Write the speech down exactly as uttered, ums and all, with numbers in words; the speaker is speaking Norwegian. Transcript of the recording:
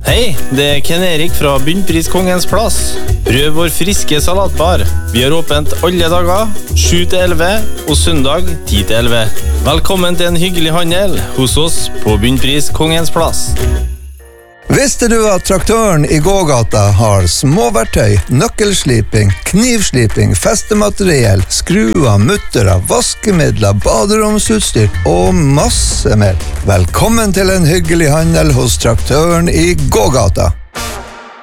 Hei, det er Ken Erik fra Bunnpris Kongens Plass. Prøv vår friske salatbar. Vi har åpent alle dager, sju til elleve, og søndag ti til elleve. Velkommen til en hyggelig handel hos oss på Bunnpris Kongens Plass. Visste du at Traktøren i gågata har småverktøy, nøkkelsliping, knivsliping, festemateriell, skruer, mutterer, vaskemidler, baderomsutstyr og masse mer? Velkommen til en hyggelig handel hos Traktøren i gågata.